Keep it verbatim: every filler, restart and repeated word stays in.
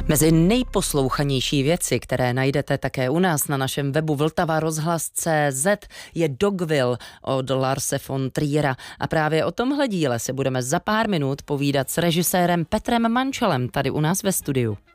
Mezi nejposlouchanější věci, které najdete také u nás na našem webu vltava rozhlas tečka cé zet, je Dogville od Larse von Triera. A právě o tomhle díle se budeme za pár minut povídat s režisérem Petrem Mančelem tady u nás ve studiu.